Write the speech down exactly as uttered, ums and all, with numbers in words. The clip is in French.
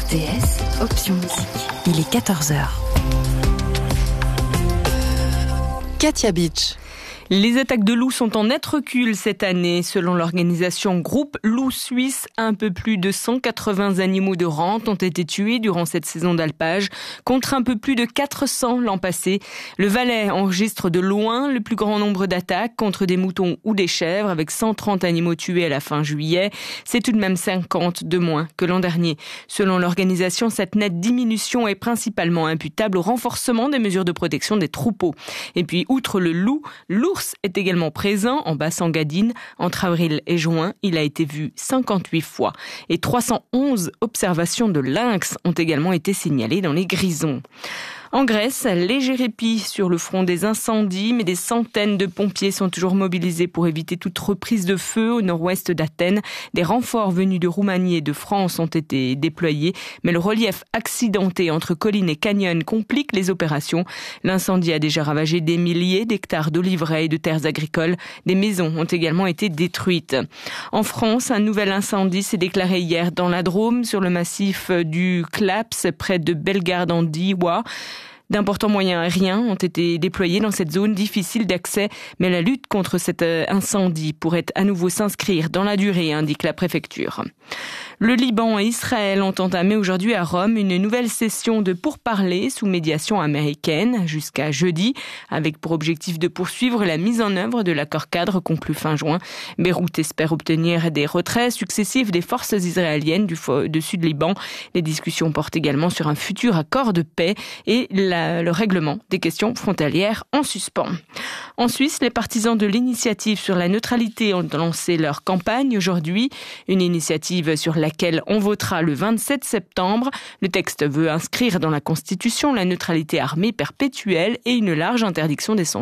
R T S, option musique. Il est quatorze heures. Katia Beach. Les attaques de loups sont en net recul cette année. Selon l'organisation Groupe Loup Suisse, un peu plus de cent quatre-vingts animaux de rente ont été tués durant cette saison d'alpage, contre un peu plus de quatre cents l'an passé. Le Valais enregistre de loin le plus grand nombre d'attaques contre des moutons ou des chèvres, avec cent trente animaux tués à la fin juillet. C'est tout de même cinquante de moins que l'an dernier. Selon l'organisation, cette nette diminution est principalement imputable au renforcement des mesures de protection des troupeaux. Et puis, outre le loup, l'ours est également présent en Basse-Engadine. Entre avril et juin, il a été vu cinquante-huit fois. Et trois cent onze observations de lynx ont également été signalées dans les Grisons. En Grèce, léger répit sur le front des incendies, mais des centaines de pompiers sont toujours mobilisés pour éviter toute reprise de feu au nord-ouest d'Athènes. Des renforts venus de Roumanie et de France ont été déployés, mais le relief accidenté entre collines et canyons complique les opérations. L'incendie a déjà ravagé des milliers d'hectares d'oliveraies et de terres agricoles. Des maisons ont également été détruites. En France, un nouvel incendie s'est déclaré hier dans la Drôme, sur le massif du Claps, près de Bellegarde en Diois. D'importants moyens aériens ont été déployés dans cette zone difficile d'accès, mais la lutte contre cet incendie pourrait à nouveau s'inscrire dans la durée, indique la préfecture. Le Liban et Israël ont entamé aujourd'hui à Rome une nouvelle session de pourparlers sous médiation américaine jusqu'à jeudi, avec pour objectif de poursuivre la mise en œuvre de l'accord cadre conclu fin juin. Beyrouth espère obtenir des retraits successifs des forces israéliennes du, du Sud-Liban. Les discussions portent également sur un futur accord de paix et la, le règlement des questions frontalières en suspens. En Suisse, les partisans de l'initiative sur la neutralité ont lancé leur campagne aujourd'hui, une initiative sur laquelle on votera le vingt-sept septembre. Le texte veut inscrire dans la Constitution la neutralité armée perpétuelle et une large interdiction des sondages.